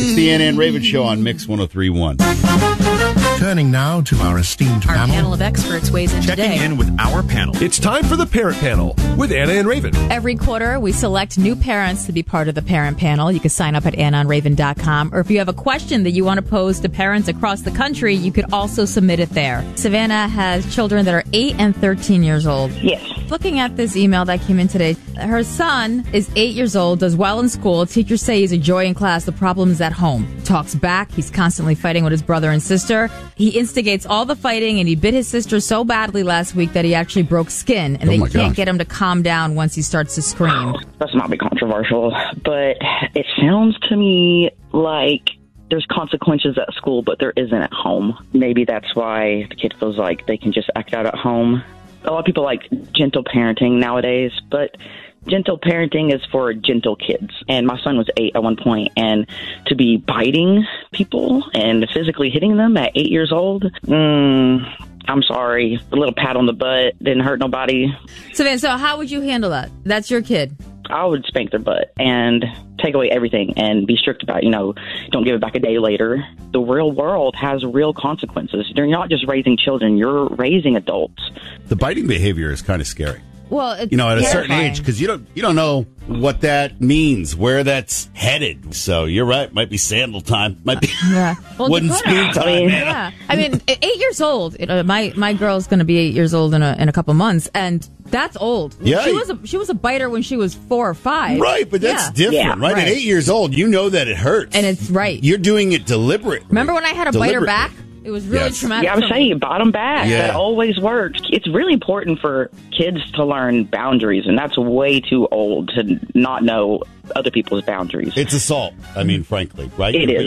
It's the Ann Raven Show on Mix 103.1. Turning now to our esteemed Our panel. panel of experts weighs in Checking today. in with our panel. It's time for the Parent Panel with Anna and Raven. Every quarter, we select new parents to be part of the parent panel. You can sign up at AnnOnRaven.com. Or if you have a question that you want to pose to parents across the country, you could also submit it there. Savannah has children that are 8 and 13 years old. Yes. Looking at this email that came in today, her son is 8 years old, does well in school. Teachers say he's a joy in class. The problem is at home. Talks back. He's constantly fighting with his brother and sister. He instigates all the fighting, and he bit his sister so badly last week that he actually broke skin, and they can't get him to calm down once he starts to scream. That's not be controversial, but it sounds to me like there's consequences at school, but there isn't at home. Maybe that's why the kid feels like they can just act out at home. A lot of people like gentle parenting nowadays, but gentle parenting is for gentle kids. And my son was 8 at one point, and to be biting people and physically hitting them at 8 years old, I'm sorry. A little pat on the butt didn't hurt nobody. So how would you handle that? That's your kid. I would spank their butt and take away everything and be strict about it. Don't give it back a day later. The real world has real consequences. You're not just raising children, you're raising adults. The biting behavior is kind of scary. Well, it's at a certain terrifying. age, because you don't know what that means, where that's headed. So you're right. Might be sandal time. Might be wooden spoon time. Yeah. I mean, 8 years old. My girl's going to be 8 years old in a couple months, and that's old. Yeah. She was a biter when she was 4 or 5. Right, but that's different, right? At 8 years old, you know that it hurts, and it's right. You're doing it deliberately. Remember when I had to bite her back? It was really traumatic. Yeah, I was saying, you bottom back. Yeah. That always works. It's really important for kids to learn boundaries, and that's way too old to not know other people's boundaries. It's assault. I mean, frankly, right? It is.